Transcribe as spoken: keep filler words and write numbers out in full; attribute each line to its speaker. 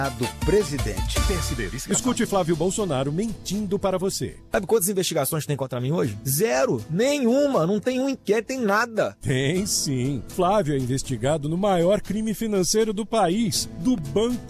Speaker 1: do presidente.
Speaker 2: Escute Flávio Bolsonaro mentindo para você.
Speaker 3: Sabe quantas investigações tem contra mim hoje? Zero. Nenhuma. Não tem um inquérito, tem nada.
Speaker 2: Tem sim. Flávio é investigado no maior crime financeiro do país, do Banco